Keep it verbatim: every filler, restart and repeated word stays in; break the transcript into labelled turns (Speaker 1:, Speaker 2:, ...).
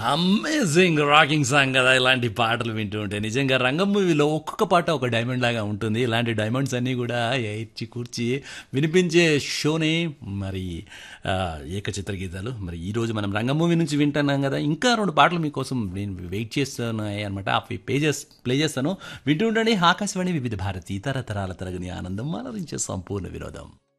Speaker 1: Amazing rocking song కదా ఇలాంటి పాటలు వింటూ ఉంటే నిజంగా రంగం మూవీలో ఒక్కొక్క పాట ఒక డైమండ్ లాగా ఉంటుంది. ఇలాంటి డైమండ్స్ అన్నీ కూడా ఏడ్చి కూర్చి వినిపించే షోనే మరి ఆ, ఏకచిత్ర గీతాలు. మరి ఈరోజు మనం రంగం మూవీ నుంచి వింటున్నాం కదా, ఇంకా రెండు పాటలు మీకోసం నేను వెయిట్ చేస్తున్నాయి అనమాట. అవి పేజెస్ ప్లే చేస్తాను, వింటూ ఉండండి. ఆకాశవాణి వివిధ భారతి తరతరాల తరగని ఆనందం అలరించే సంపూర్ణ వినోదం.